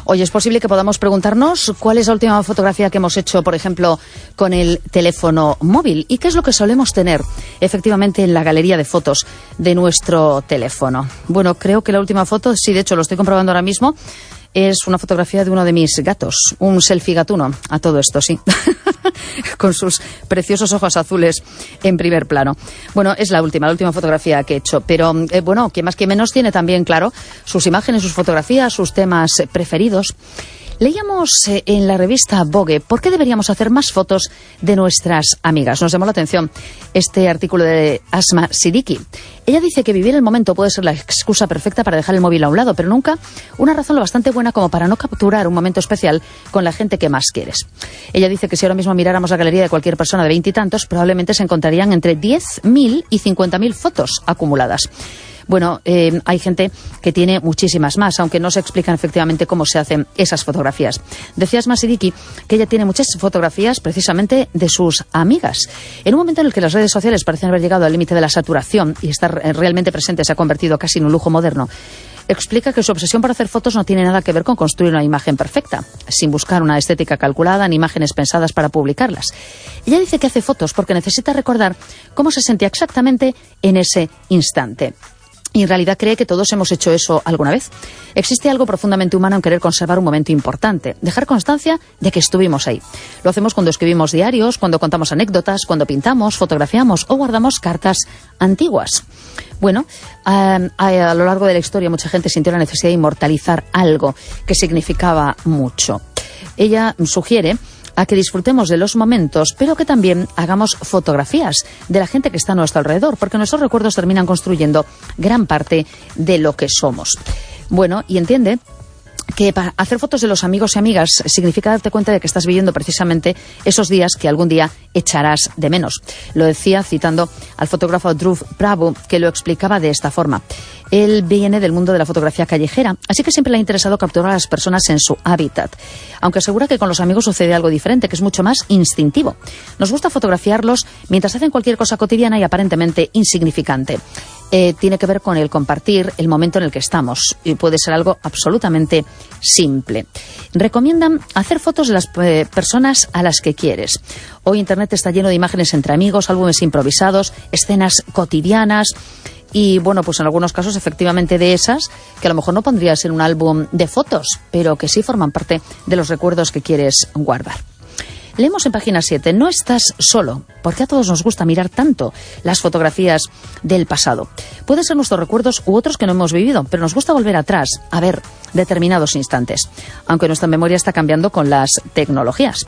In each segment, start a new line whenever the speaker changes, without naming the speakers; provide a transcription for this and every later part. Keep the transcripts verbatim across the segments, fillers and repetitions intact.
Hoy es posible que podamos preguntarnos cuál es la última fotografía que hemos hecho, por ejemplo, con el teléfono móvil y qué es lo que solemos tener efectivamente en la galería de fotos de nuestro teléfono. Bueno, creo que la última foto, sí, de hecho lo estoy comprobando ahora mismo, es una fotografía de uno de mis gatos, un selfie gatuno, a todo esto, sí, con sus preciosos ojos azules en primer plano. Bueno, es la última, la última fotografía que he hecho, pero eh, bueno, que más que menos tiene también, claro, sus imágenes, sus fotografías, sus temas preferidos. Leíamos eh, en la revista Vogue por qué deberíamos hacer más fotos de nuestras amigas. Nos llamó la atención este artículo de Asma Siddiqui. Ella dice que vivir el momento puede ser la excusa perfecta para dejar el móvil a un lado, pero nunca una razón lo bastante buena como para no capturar un momento especial con la gente que más quieres. Ella dice que si ahora mismo miráramos la galería de cualquier persona de veintitantos, probablemente se encontrarían entre diez mil y cincuenta mil fotos acumuladas. Bueno, eh, hay gente que tiene muchísimas más, aunque no se explican efectivamente cómo se hacen esas fotografías. Decía Asma Siddiqui que ella tiene muchas fotografías precisamente de sus amigas. En un momento en el que las redes sociales parecen haber llegado al límite de la saturación y estar realmente presente se ha convertido casi en un lujo moderno, explica que su obsesión por hacer fotos no tiene nada que ver con construir una imagen perfecta, sin buscar una estética calculada ni imágenes pensadas para publicarlas. Ella dice que hace fotos porque necesita recordar cómo se sentía exactamente en ese instante. Y en realidad cree que todos hemos hecho eso alguna vez. Existe algo profundamente humano en querer conservar un momento importante, dejar constancia de que estuvimos ahí. Lo hacemos cuando escribimos diarios, cuando contamos anécdotas, cuando pintamos, fotografiamos o guardamos cartas antiguas. Bueno, a, a, a lo largo de la historia mucha gente sintió la necesidad de inmortalizar algo que significaba mucho. Ella sugiere a que disfrutemos de los momentos, pero que también hagamos fotografías de la gente que está a nuestro alrededor, porque nuestros recuerdos terminan construyendo gran parte de lo que somos. Bueno, y entiende que para hacer fotos de los amigos y amigas significa darte cuenta de que estás viviendo precisamente esos días que algún día echarás de menos. Lo decía citando al fotógrafo Dhruv Prabhu, que lo explicaba de esta forma. Él viene del mundo de la fotografía callejera, así que siempre le ha interesado capturar a las personas en su hábitat. Aunque asegura que con los amigos sucede algo diferente, que es mucho más instintivo. Nos gusta fotografiarlos mientras hacen cualquier cosa cotidiana y aparentemente insignificante. Eh, tiene que ver con el compartir el momento en el que estamos y puede ser algo absolutamente simple. Recomiendan hacer fotos de las eh, personas a las que quieres. Hoy Internet está lleno de imágenes entre amigos, álbumes improvisados, escenas cotidianas y, bueno, pues en algunos casos efectivamente de esas que a lo mejor no pondrías en un álbum de fotos, pero que sí forman parte de los recuerdos que quieres guardar. Leemos en página siete, no estás solo, porque a todos nos gusta mirar tanto las fotografías del pasado. Pueden ser nuestros recuerdos u otros que no hemos vivido, pero nos gusta volver atrás a ver determinados instantes, aunque nuestra memoria está cambiando con las tecnologías.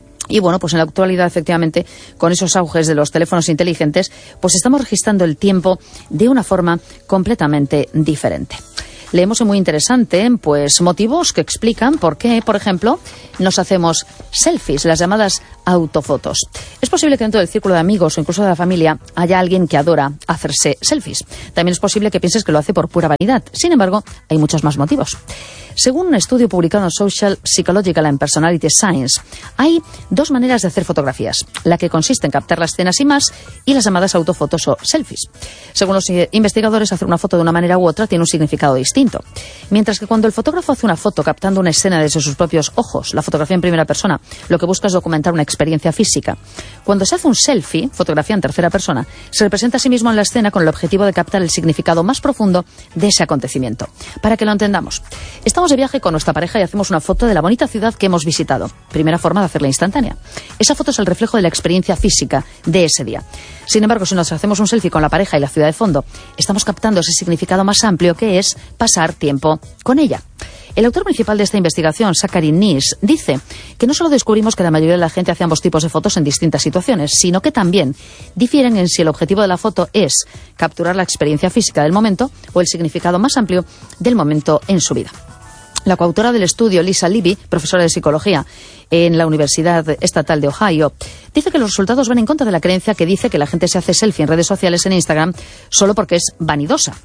Y bueno, pues en la actualidad, efectivamente, con esos auges de los teléfonos inteligentes, pues estamos registrando el tiempo de una forma completamente diferente. Leemos muy interesante, pues motivos que explican por qué, por ejemplo, nos hacemos selfies, las llamadas autofotos. Es posible que dentro del círculo de amigos o incluso de la familia haya alguien que adora hacerse selfies. También es posible que pienses que lo hace por pura vanidad. Sin embargo, hay muchos más motivos. Según un estudio publicado en Social Psychological and Personality Science, hay dos maneras de hacer fotografías, la que consiste en captar las escenas y más, y las llamadas autofotos o selfies. Según los investigadores, hacer una foto de una manera u otra tiene un significado distinto. Mientras que cuando el fotógrafo hace una foto captando una escena desde sus propios ojos, la fotografía en primera persona, lo que busca es documentar una experiencia física. Cuando se hace un selfie, fotografía en tercera persona, se representa a sí mismo en la escena con el objetivo de captar el significado más profundo de ese acontecimiento. Para que lo entendamos, estamos de viaje con nuestra pareja y hacemos una foto de la bonita ciudad que hemos visitado. Primera forma de hacerla instantánea. Esa foto es el reflejo de la experiencia física de ese día. Sin embargo, si nos hacemos un selfie con la pareja y la ciudad de fondo, estamos captando ese significado más amplio que es pasar tiempo con ella. El autor principal de esta investigación, Zachary Nies, dice que no solo descubrimos que la mayoría de la gente hace ambos tipos de fotos en distintas situaciones, sino que también difieren en si el objetivo de la foto es capturar la experiencia física del momento o el significado más amplio del momento en su vida. La coautora del estudio, Lisa Levy, profesora de psicología en la Universidad Estatal de Ohio, dice que los resultados van en contra de la creencia que dice que la gente se hace selfie en redes sociales en Instagram solo porque es vanidosa.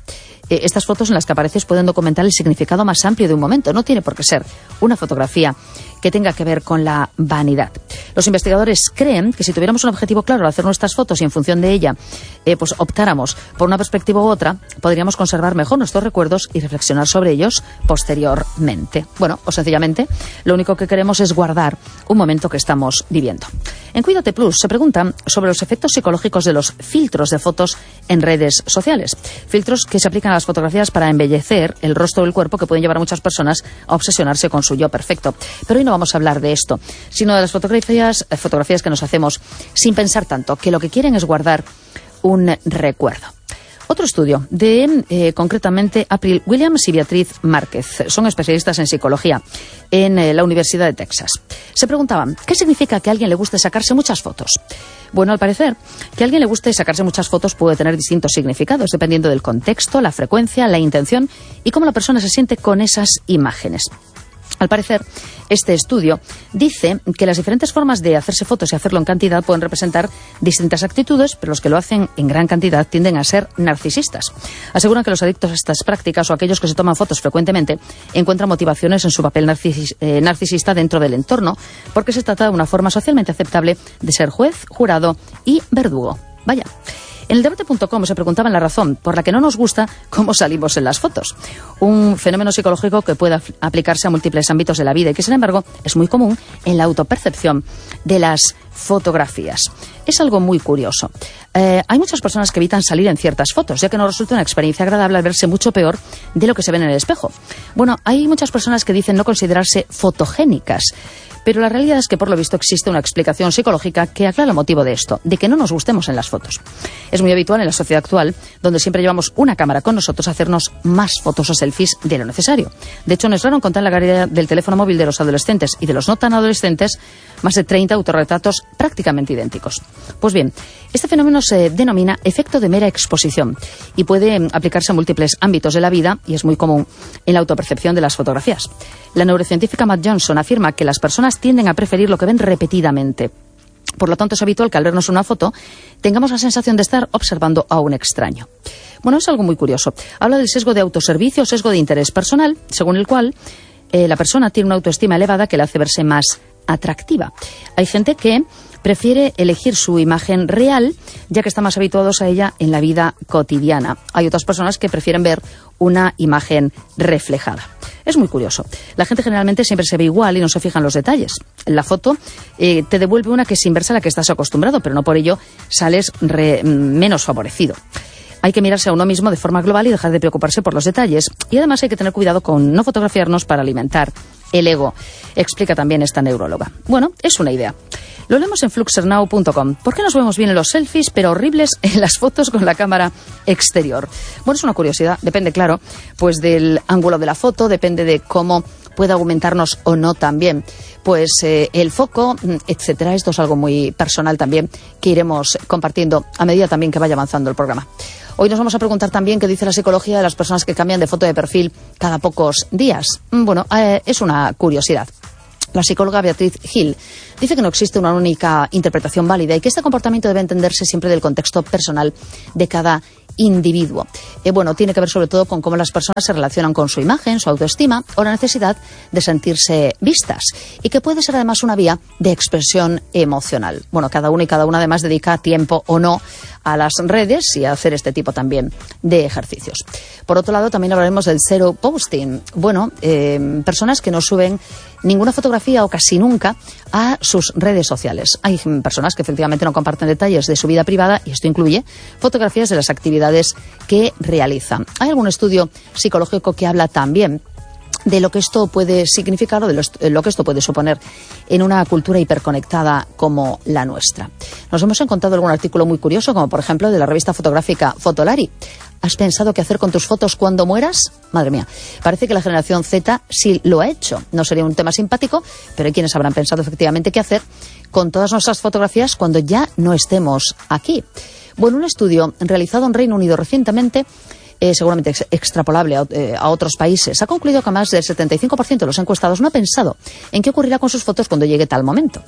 Eh, estas fotos en las que apareces pueden documentar el significado más amplio de un momento. No tiene por qué ser una fotografía que tenga que ver con la vanidad. Los investigadores creen que si tuviéramos un objetivo claro al hacer nuestras fotos y en función de ella eh, pues optáramos por una perspectiva u otra, podríamos conservar mejor nuestros recuerdos y reflexionar sobre ellos posteriormente. Bueno, o sencillamente lo único que queremos es guardar un momento que estamos viviendo. En Cuídate Plus se preguntan sobre los efectos psicológicos de los filtros de fotos en redes sociales. Filtros que se aplican a las fotografías para embellecer el rostro o el cuerpo, que pueden llevar a muchas personas a obsesionarse con su yo perfecto. Pero hoy no vamos a hablar de esto, sino de las fotografías, eh, fotografías que nos hacemos sin pensar tanto, que lo que quieren es guardar un recuerdo. Otro estudio de, eh, concretamente, April Williams y Beatriz Márquez. Son especialistas en psicología en eh, la Universidad de Texas. Se preguntaban, ¿qué significa que a alguien le guste sacarse muchas fotos? Bueno, al parecer, que a alguien le guste sacarse muchas fotos puede tener distintos significados, dependiendo del contexto, la frecuencia, la intención y cómo la persona se siente con esas imágenes. Al parecer, este estudio dice que las diferentes formas de hacerse fotos y hacerlo en cantidad pueden representar distintas actitudes, pero los que lo hacen en gran cantidad tienden a ser narcisistas. Aseguran que los adictos a estas prácticas o aquellos que se toman fotos frecuentemente encuentran motivaciones en su papel narcis- eh, narcisista dentro del entorno, porque se trata de una forma socialmente aceptable de ser juez, jurado y verdugo. Vaya. En el debate punto com se preguntaban la razón por la que no nos gusta cómo salimos en las fotos. Un fenómeno psicológico que puede aplicarse a múltiples ámbitos de la vida y que, sin embargo, es muy común en la autopercepción de las fotografías. Es algo muy curioso. Eh, hay muchas personas que evitan salir en ciertas fotos, ya que no resulta una experiencia agradable al verse mucho peor de lo que se ven en el espejo. Bueno, hay muchas personas que dicen no considerarse fotogénicas, pero la realidad es que, por lo visto, existe una explicación psicológica que aclara el motivo de esto, de que no nos gustemos en las fotos. Es muy habitual en la sociedad actual, donde siempre llevamos una cámara con nosotros, hacernos más fotos o selfies de lo necesario. De hecho, no es raro encontrar en la galería del teléfono móvil de los adolescentes y de los no tan adolescentes más de treinta autorretratos prácticamente idénticos. Pues bien, este fenómeno se denomina efecto de mera exposición y puede aplicarse a múltiples ámbitos de la vida y es muy común en la autopercepción de las fotografías. La neurocientífica Matt Johnson afirma que las personas tienden a preferir lo que ven repetidamente. Por lo tanto, es habitual que al vernos una foto tengamos la sensación de estar observando a un extraño. Bueno, es algo muy curioso. Habla del sesgo de autoservicio o sesgo de interés personal, según el cual eh, la persona tiene una autoestima elevada que le hace verse más atractiva. Hay gente que prefiere elegir su imagen real, ya que están más habituados a ella en la vida cotidiana. Hay otras personas que prefieren ver una imagen reflejada. Es muy curioso. La gente generalmente siempre se ve igual y no se fija en los detalles. La foto eh, te devuelve una que es inversa a la que estás acostumbrado, pero no por ello sales re, menos favorecido. Hay que mirarse a uno mismo de forma global y dejar de preocuparse por los detalles. Y además hay que tener cuidado con no fotografiarnos para alimentar el ego, explica también esta neuróloga. Bueno, es una idea. Lo leemos en fluxernow punto com. ¿Por qué nos vemos bien en los selfies, pero horribles en las fotos con la cámara exterior? Bueno, es una curiosidad. Depende, claro, pues del ángulo de la foto, depende de cómo pueda aumentarnos o no también pues eh, el foco, etcétera. Esto es algo muy personal también que iremos compartiendo a medida también que vaya avanzando el programa. Hoy nos vamos a preguntar también qué dice la psicología de las personas que cambian de foto de perfil cada pocos días. Bueno, eh, es una curiosidad. La psicóloga Beatriz Hill dice que no existe una única interpretación válida y que este comportamiento debe entenderse siempre del contexto personal de cada individuo. Eh, bueno, tiene que ver sobre todo con cómo las personas se relacionan con su imagen, su autoestima o la necesidad de sentirse vistas y que puede ser además una vía de expresión emocional. Bueno, cada uno y cada una además dedica tiempo o no a las redes y a hacer este tipo también de ejercicios. Por otro lado, también hablaremos del zero posting. Bueno, eh, personas que no suben ninguna fotografía o casi nunca a sus redes sociales. Hay personas que efectivamente no comparten detalles de su vida privada y esto incluye fotografías de las actividades que realizan. Hay algún estudio psicológico que habla también de lo que esto puede significar o de lo que esto puede suponer en una cultura hiperconectada como la nuestra. Nos hemos encontrado algún artículo muy curioso, como por ejemplo de la revista fotográfica Fotolari. ¿Has pensado qué hacer con tus fotos cuando mueras? Madre mía, parece que la generación Z sí lo ha hecho. No sería un tema simpático, pero hay quienes habrán pensado efectivamente qué hacer con todas nuestras fotografías cuando ya no estemos aquí. Bueno, un estudio realizado en Reino Unido recientemente, Eh, seguramente ex extrapolable a, eh, a otros países, ha concluido que más del setenta y cinco por ciento de los encuestados no ha pensado en qué ocurrirá con sus fotos cuando llegue tal momento.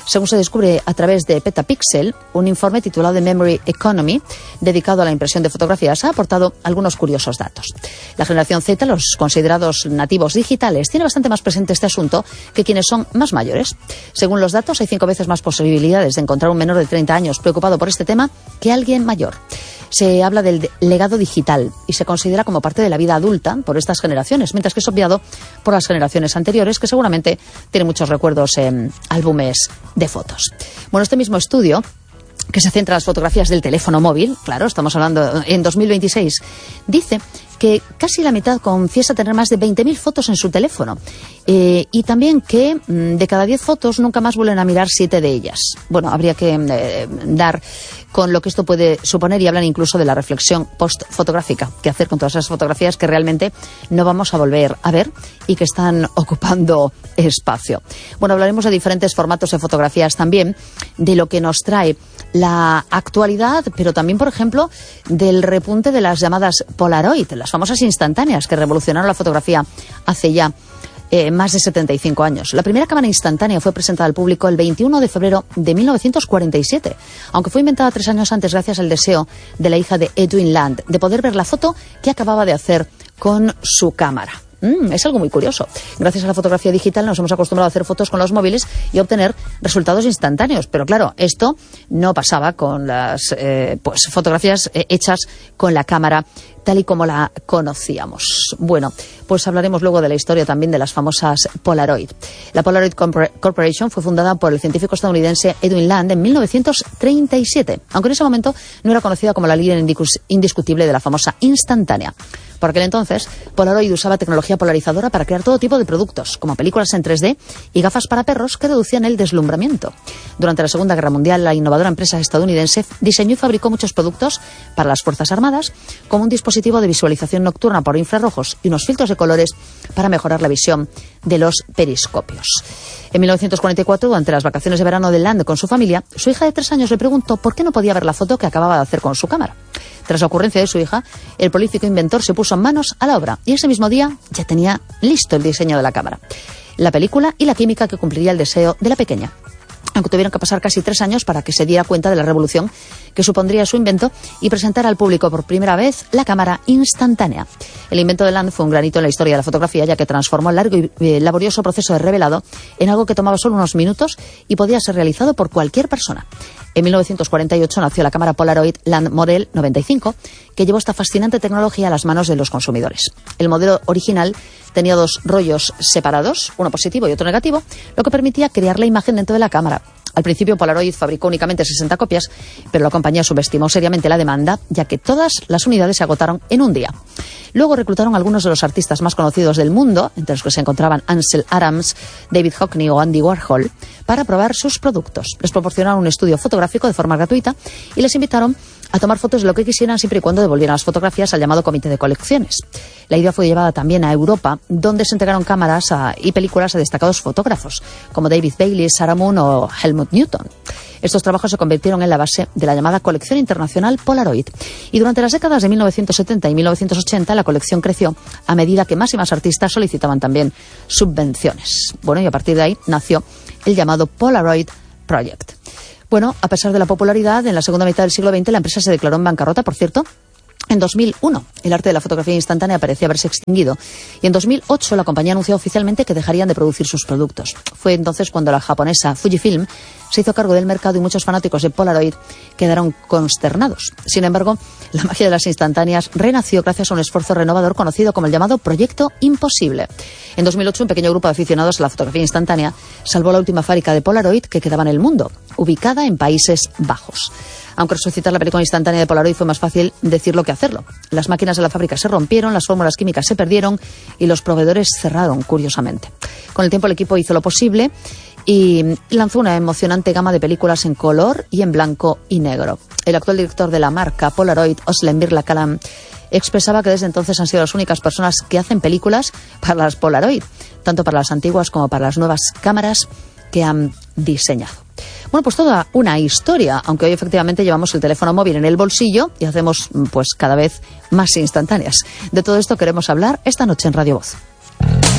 Según se descubre a través de Petapixel, un informe titulado Memory Economy, dedicado a la impresión de fotografías, ha aportado algunos curiosos datos. La generación Z, los considerados nativos digitales, tiene bastante más presente este asunto que quienes son más mayores. Según los datos, hay cinco veces más posibilidades de encontrar un menor de treinta años preocupado por este tema que alguien mayor. Se habla del legado digital y se considera como parte de la vida adulta por estas generaciones, mientras que es obviado por las generaciones anteriores, que seguramente tienen muchos recuerdos en álbumes de fotos. Bueno, este mismo estudio, que se centra en las fotografías del teléfono móvil, claro, estamos hablando en dos mil veintiséis, dice que casi la mitad confiesa tener más de veinte mil fotos en su teléfono eh, y también que mmm, de cada diez fotos nunca más vuelven a mirar siete de ellas. Bueno, habría que eh, dar con lo que esto puede suponer y hablan incluso de la reflexión post-fotográfica, que hacer con todas esas fotografías que realmente no vamos a volver a ver y que están ocupando espacio. Bueno, hablaremos de diferentes formatos de fotografías también, de lo que nos trae la actualidad, pero también, por ejemplo, del repunte de las llamadas Polaroid, las famosas instantáneas que revolucionaron la fotografía hace ya eh, más de setenta y cinco años. La primera cámara instantánea fue presentada al público el veintiuno de febrero de mil novecientos cuarenta y siete, aunque fue inventada tres años antes gracias al deseo de la hija de Edwin Land de poder ver la foto que acababa de hacer con su cámara. Mm, es algo muy curioso. Gracias a la fotografía digital nos hemos acostumbrado a hacer fotos con los móviles y obtener resultados instantáneos. Pero claro, esto no pasaba con las eh, pues, fotografías eh, hechas con la cámara tal y como la conocíamos. Bueno, pues hablaremos luego de la historia también de las famosas Polaroid. La Polaroid Corporation fue fundada por el científico estadounidense Edwin Land en mil novecientos treinta y siete, aunque en ese momento no era conocida como la líder indiscutible de la famosa instantánea. Por aquel entonces, Polaroid usaba tecnología polarizadora para crear todo tipo de productos, como películas en tres D y gafas para perros que reducían el deslumbramiento. Durante la Segunda Guerra Mundial, la innovadora empresa estadounidense diseñó y fabricó muchos productos para las Fuerzas Armadas, como un dispositivo de visualización nocturna por infrarrojos y unos filtros de colores para mejorar la visión de los periscopios. En mil novecientos cuarenta y cuatro, durante las vacaciones de verano de Land con su familia, su hija de tres años le preguntó por qué no podía ver la foto que acababa de hacer con su cámara. Tras la ocurrencia de su hija, el prolífico inventor se puso manos a la obra y ese mismo día ya tenía listo el diseño de la cámara, la película y la química que cumpliría el deseo de la pequeña. Aunque tuvieron que pasar casi tres años para que se diera cuenta de la revolución que supondría su invento y presentar al público por primera vez la cámara instantánea. El invento de Land fue un granito en la historia de la fotografía, ya que transformó el largo y laborioso proceso de revelado en algo que tomaba solo unos minutos y podía ser realizado por cualquier persona. En mil novecientos cuarenta y ocho nació la cámara Polaroid Land Model noventa y cinco, que llevó esta fascinante tecnología a las manos de los consumidores. El modelo original tenía dos rollos separados, uno positivo y otro negativo, lo que permitía crear la imagen dentro de la cámara. Al principio Polaroid fabricó únicamente sesenta copias, pero la compañía subestimó seriamente la demanda, ya que todas las unidades se agotaron en un día. Luego reclutaron a algunos de los artistas más conocidos del mundo, entre los que se encontraban Ansel Adams, David Hockney o Andy Warhol, para probar sus productos. Les proporcionaron un estudio fotográfico de forma gratuita y les invitaron a tomar fotos de lo que quisieran siempre y cuando devolvieran las fotografías al llamado comité de colecciones. La idea fue llevada también a Europa, donde se entregaron cámaras a, y películas a destacados fotógrafos, como David Bailey, Sarah Moon o Helmut Newton. Estos trabajos se convirtieron en la base de la llamada colección internacional Polaroid. Y durante las décadas de mil novecientos setenta y mil novecientos ochenta, la colección creció a medida que más y más artistas solicitaban también subvenciones. Bueno, y a partir de ahí nació el llamado Polaroid Project. Bueno, a pesar de la popularidad, en la segunda mitad del siglo veinte la empresa se declaró en bancarrota, por cierto. En dos mil uno, el arte de la fotografía instantánea parecía haberse extinguido y en dos mil ocho la compañía anunció oficialmente que dejarían de producir sus productos. Fue entonces cuando la japonesa Fujifilm se hizo cargo del mercado y muchos fanáticos de Polaroid quedaron consternados. Sin embargo, la magia de las instantáneas renació gracias a un esfuerzo renovador conocido como el llamado Proyecto Imposible. En dos mil ocho, un pequeño grupo de aficionados a la fotografía instantánea salvó la última fábrica de Polaroid que quedaba en el mundo, ubicada en Países Bajos. Aunque resucitar la película instantánea de Polaroid fue más fácil decirlo que hacerlo. Las máquinas de la fábrica se rompieron, las fórmulas químicas se perdieron y los proveedores cerraron, curiosamente. Con el tiempo el equipo hizo lo posible y lanzó una emocionante gama de películas en color y en blanco y negro. El actual director de la marca Polaroid, Özlem Birlakalan, expresaba que desde entonces han sido las únicas personas que hacen películas para las Polaroid, tanto para las antiguas como para las nuevas cámaras que han diseñado. Bueno, pues toda una historia, aunque hoy efectivamente llevamos el teléfono móvil en el bolsillo y hacemos pues cada vez más instantáneas. De todo esto queremos hablar esta noche en Radio Voz.